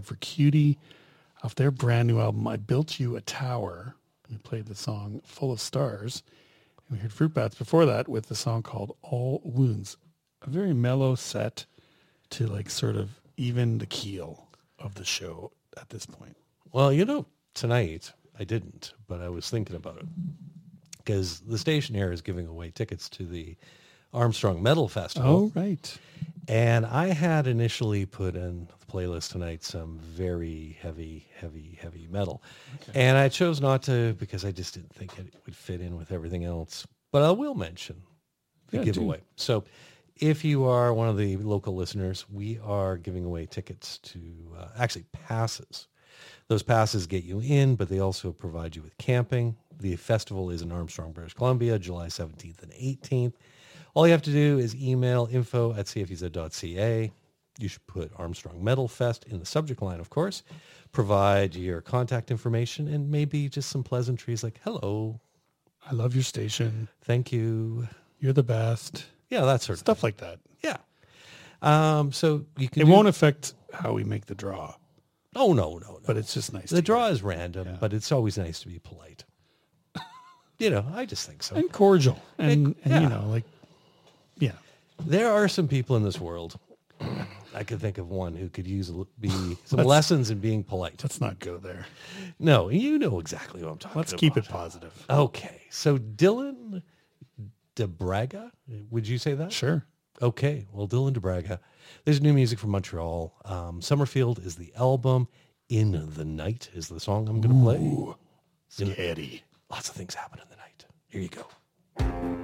for Cutie off their brand new album, I Built You a Tower. We played the song Full of Stars. And we heard Fruit Bats before that with the song called All Wounds. A very mellow set to like sort of even the keel of the show at this point. Well, tonight I didn't, but I was thinking about it because the station here is giving away tickets to the Armstrong Metal Festival. Oh, right. And I had initially put in the playlist tonight some very heavy metal. Okay. And I chose not to because I just didn't think it would fit in with everything else. But I will mention the giveaway. So if you are one of the local listeners, we are giving away tickets to actually passes. Those passes get you in, but they also provide you with camping. The festival is in Armstrong, British Columbia, July 17th and 18th. All you have to do is email info@cfez.ca. You should put Armstrong Metal Fest in the subject line, of course. Provide your contact information and maybe just some pleasantries like, hello. I love your station. Thank you. You're the best. Yeah, that sort of stuff like that. Yeah. So you can. It won't affect how we make the draw. Oh, no. But it's just nice. The draw is random, but it's always nice to be polite. I just think so. And cordial. And yeah. There are some people in this world. I could think of one who could use some lessons in being polite. Let's not go there. No, you know exactly what I'm talking about. Let's keep it positive. Okay. So Dylan DeBraga, would you say that? Sure. Okay. Well, Dylan DeBraga. There's new music from Montreal. Summerfield is the album. In the Night is the song I'm going to play. Scary. Lots of things happen in the night. Here you go.